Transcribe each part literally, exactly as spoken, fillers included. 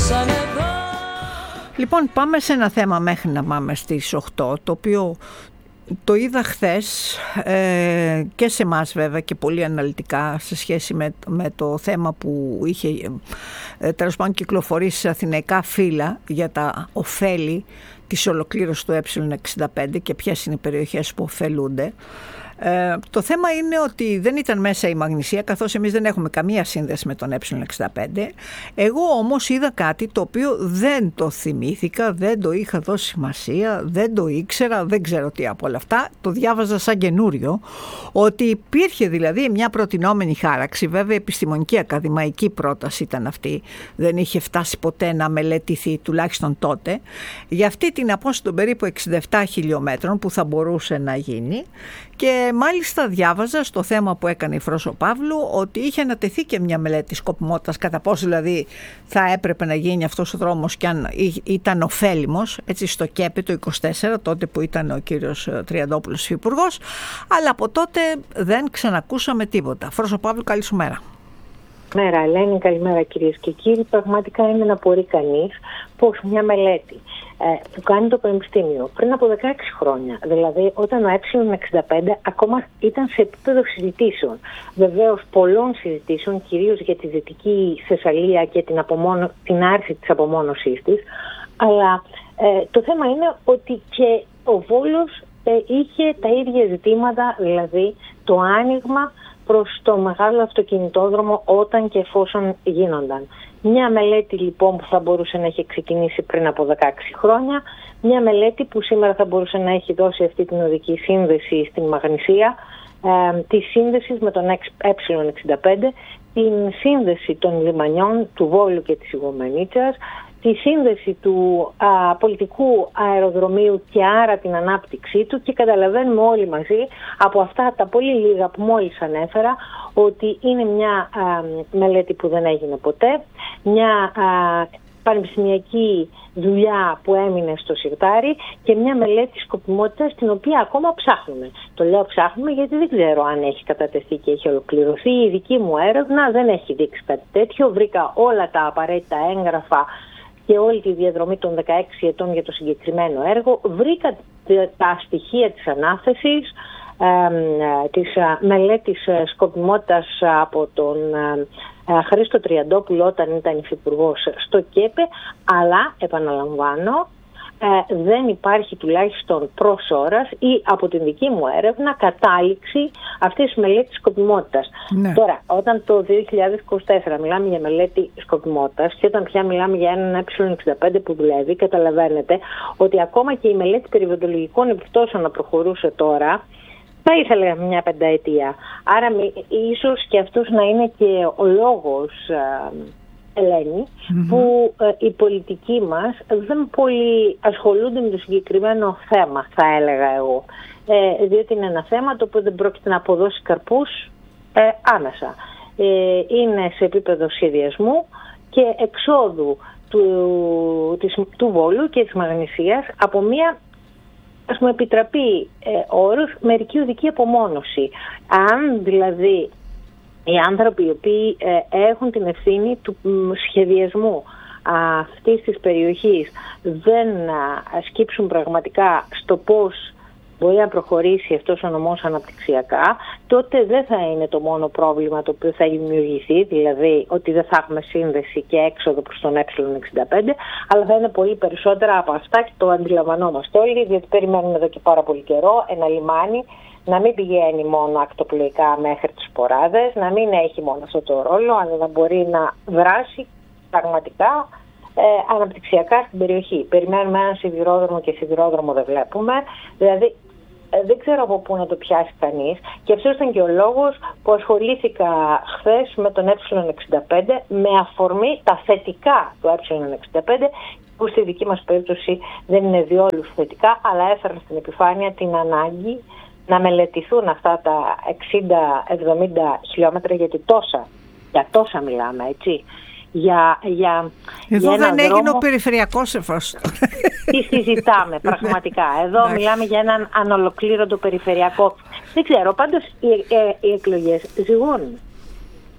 Λοιπόν, πάμε σε ένα θέμα μέχρι να πάμε στις οκτώ, το οποίο το είδα χθες ε, και σε εμάς βέβαια και πολύ αναλυτικά σε σχέση με, με το θέμα που είχε ε, τέλος πάντων κυκλοφορήσει σε αθηναϊκά φύλλα για τα ωφέλη της ολοκλήρωσης του ε εξήντα πέντε και ποιες είναι οι περιοχές που ωφελούνται. Ε, το θέμα είναι ότι δεν ήταν μέσα η μαγνησία, καθώς εμείς δεν έχουμε καμία σύνδεση με τον ε εξήντα πέντε. Εγώ όμως είδα κάτι το οποίο δεν το θυμήθηκα, δεν το είχα δώσει σημασία, δεν το ήξερα, δεν ξέρω τι από όλα αυτά. Το διάβαζα σαν καινούριο, ότι υπήρχε δηλαδή μια προτινόμενη χάραξη, βέβαια επιστημονική ακαδημαϊκή πρόταση ήταν αυτή, δεν είχε φτάσει ποτέ να μελετηθεί τουλάχιστον τότε, για αυτή την απόσταση των περίπου εξήντα επτά χιλιόμετρων που θα μπορούσε να γίνει. Και μάλιστα διάβαζα στο θέμα που έκανε η Φρόσο Παύλου ότι είχε ανατεθεί και μια μελέτη σκοπιμότητας κατά πόσο δηλαδή θα έπρεπε να γίνει αυτός ο δρόμος και αν ήταν ωφέλιμος, έτσι στο ΚΕΠΕ το είκοσι τέσσερα, τότε που ήταν ο κύριος Τριαντόπουλος υπουργός, αλλά από τότε δεν ξανακούσαμε τίποτα. Φρόσο Παύλου, καλή σου μέρα. Μέρα Ελένη, καλημέρα κυρίες και κύριοι. Πραγματικά είναι να μπορεί κανείς πως μια μελέτη ε, που κάνει το Πανεπιστήμιο πριν από δεκαέξι χρόνια, δηλαδή όταν ο ε εξήντα πέντε ακόμα ήταν σε επίπεδο συζητήσεων, βεβαίως πολλών συζητήσεων, κυρίως για τη Δυτική Θεσσαλία και την, απομόνω, την άρση της απομόνωσής της, αλλά ε, το θέμα είναι ότι και ο Βόλος ε, είχε τα ίδια ζητήματα, δηλαδή το άνοιγμα προς το μεγάλο αυτοκινητόδρομο όταν και εφόσον γίνονταν. Μια μελέτη λοιπόν που θα μπορούσε να έχει ξεκινήσει πριν από δεκαέξι χρόνια, μια μελέτη που σήμερα θα μπορούσε να έχει δώσει αυτή την οδική σύνδεση στην Μαγνησία, ε, τη σύνδεση με τον ε εξήντα πέντε, την σύνδεση των λιμανιών του Βόλου και της Ιγομενίτσας, τη σύνδεση του α, πολιτικού αεροδρομίου και άρα την ανάπτυξή του, και καταλαβαίνουμε όλοι μαζί από αυτά τα πολύ λίγα που μόλις ανέφερα ότι είναι μια α, μελέτη που δεν έγινε ποτέ, μια α, πανεπιστημιακή δουλειά που έμεινε στο σιρτάρι και μια μελέτη σκοπιμότητας την οποία ακόμα ψάχνουμε. Το λέω ψάχνουμε γιατί δεν ξέρω αν έχει κατατεθεί και έχει ολοκληρωθεί. Η δική μου έρευνα δεν έχει δείξει κάτι τέτοιο. Βρήκα όλα τα απαραίτητα έγγραφα και όλη τη διαδρομή των δεκαέξι ετών για το συγκεκριμένο έργο. Βρήκα τα στοιχεία της ανάθεσης, ε, της ε, μελέτης ε, σκοπιμότητας από τον ε, Χρήστο Τριαντόπουλο όταν ήταν υφυπουργός στο ΚΕΠΕ, αλλά επαναλαμβάνω, Ε, δεν υπάρχει τουλάχιστον προς ώρας ή από την δική μου έρευνα κατάληξη αυτής της μελέτης σκοπιμότητας. Ναι. Τώρα, όταν το δύο χιλιάδες είκοσι τέσσερα μιλάμε για μελέτη σκοπιμότητας και όταν πια μιλάμε για έναν ε εξήντα πέντε που δουλεύει, καταλαβαίνετε ότι ακόμα και η μελέτη περιβαλλοντολογικών επιπτώσεων να προχωρούσε τώρα, θα ήθελα μια πενταετία. Άρα ίσως και αυτός να είναι και ο λόγος, Ελένη, mm-hmm. που ε, οι πολιτικοί μας δεν πολύ ασχολούνται με το συγκεκριμένο θέμα, θα έλεγα εγώ. Ε, διότι είναι ένα θέμα το οποίο δεν πρόκειται να αποδώσει καρπούς ε, άμεσα. Ε, είναι σε επίπεδο σχεδιασμού και εξόδου του, της, του Βόλου και της Μαγνησίας από μια, ας μου επιτραπεί ε, όρος, μερική οδική απομόνωση. Αν δηλαδή οι άνθρωποι οι οποίοι ε, έχουν την ευθύνη του σχεδιασμού αυτής της περιοχής δεν α, σκύψουν πραγματικά στο πώς μπορεί να προχωρήσει αυτός ο νομός αναπτυξιακά, τότε δεν θα είναι το μόνο πρόβλημα το οποίο θα δημιουργηθεί, δηλαδή ότι δεν θα έχουμε σύνδεση και έξοδο προς τον ε εξήντα πέντε, αλλά θα είναι πολύ περισσότερα από αυτά και το αντιλαμβανόμαστε όλοι, διότι περιμένουμε εδώ και πάρα πολύ καιρό ένα λιμάνι να μην πηγαίνει μόνο ακτοπλοϊκά μέχρι τις Ποράδες, να μην έχει μόνο αυτό το ρόλο, αλλά να μπορεί να δράσει πραγματικά ε, αναπτυξιακά στην περιοχή. Περιμένουμε έναν σιδηρόδρομο και σιδηρόδρομο δεν βλέπουμε, δηλαδή ε, δεν ξέρω από πού να το πιάσει κανείς, και αυτό ήταν και ο λόγος που ασχολήθηκα χθες με τον ε εξήντα πέντε με αφορμή τα θετικά του ε εξήντα πέντε, που στη δική μας περίπτωση δεν είναι διόλου θετικά, αλλά έφεραν στην επιφάνεια την ανάγκη να μελετηθούν αυτά τα εξήντα εβδομήντα χιλιόμετρα, γιατί τόσα, για τόσα μιλάμε, έτσι. Για, για, Εδώ για δεν έγινε δρόμο... ο περιφερειακός εφός. Τι συζητάμε πραγματικά. Εδώ μιλάμε για έναν ανολοκλήρωτο περιφερειακό. Δεν ξέρω, πάντως οι, ε, οι εκλογές ζυγώνουν.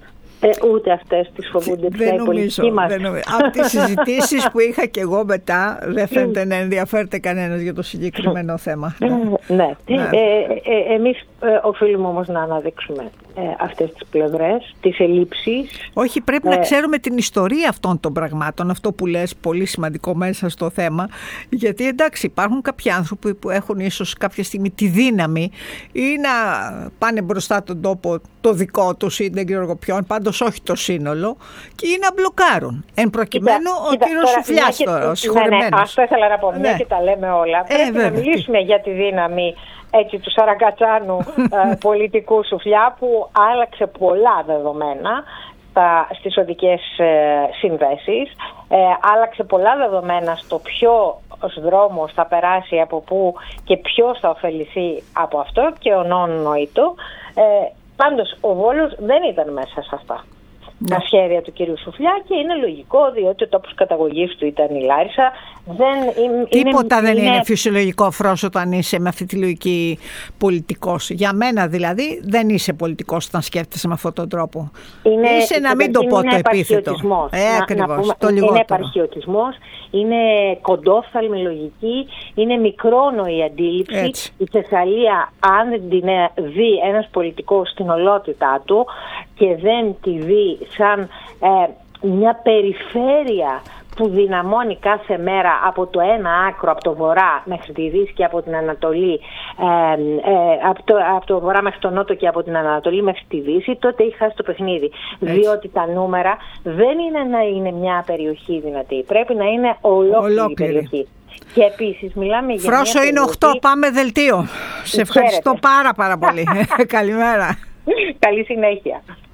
Ε, ούτε αυτές τις φοβούνται πια οι πολιτικοί μας. Από τις συζητήσεις που είχα και εγώ μετά, δεν φαίνεται να ενδιαφέρεται κανένας για το συγκεκριμένο θέμα. Ναι. ναι. ναι. Ε, ε, εμείς ε, οφείλουμε όμως να αναδείξουμε ε, αυτές τις πλευρές, τις ελλείψεις. Όχι, πρέπει ε, να ξέρουμε την ιστορία αυτών των πραγμάτων, αυτό που λες, πολύ σημαντικό μέσα στο θέμα, γιατί εντάξει υπάρχουν κάποιοι άνθρωποι που έχουν ίσως κάποια στιγμή τη δύναμη ή να πάνε μπροστά τον τόπο το δικό τους ή δεν ξέρω ποιον, πάντως όχι το σύνολο, ή να μπλοκάρουν. Εν προκειμένου κοίτα, ο κοίτα, κύριος Σουφλιάς τώρα, ο συγχωρεμένος. Ναι, ναι, αυτό ήθελα να πω, μια ναι. και τα λέμε όλα. Ε, Πρέπει βέβαια. να μιλήσουμε για τη δύναμη έτσι, του Σαραγκατσάνου ε, πολιτικού Σουφλιά, που άλλαξε πολλά δεδομένα στα, στις οδικές ε, συνδέσεις, ε, άλλαξε πολλά δεδομένα στο ποιο δρόμος θα περάσει από πού και ποιος θα ωφεληθεί από αυτό και ο νόν νοήτο. Ε, πάντως ο Βόλος δεν ήταν μέσα σε αυτά τα σχέδια του κύριου Σουφλιά και είναι λογικό, διότι ο τόπος καταγωγής του ήταν η Λάρισα. Δεν είναι, Τίποτα είναι, δεν είναι, είναι φυσιολογικό, Φρός, όταν είσαι με αυτή τη λογική πολιτικός. Για μένα δηλαδή δεν είσαι πολιτικός όταν σκέφτεσαι με αυτόν τον τρόπο. Είναι, είσαι να μην το πω το επίθετο. Ε, ακριβώς, το λιγότερο. Είναι επαρχιωτισμός, είναι κοντόφθαλμη λογική, είναι μικρόνοη αντίληψη. Έτσι. Η Θεσσαλία, αν δεν την δει ένας πολιτικός στην ολότητά του και δεν τη δει σαν ε, μια περιφέρεια που δυναμώνει κάθε μέρα από το ένα άκρο, από το βορρά μέχρι τη δύση και από την Ανατολή, ε, ε, από, το, από το βορρά μέχρι το νότο και από την Ανατολή μέχρι τη δύση, τότε έχει χάσει το παιχνίδι. Έτσι. Διότι τα νούμερα δεν είναι να είναι μια περιοχή δυνατή, πρέπει να είναι ολόκληρη, ολόκληρη. περιοχή. Και επίσης μιλάμε για Φρόσο μια είναι περιοχή... οκτώ, πάμε δελτίο. Σε ευχαριστώ πάρα πάρα πολύ. Καλημέρα. Καλή συνέχεια.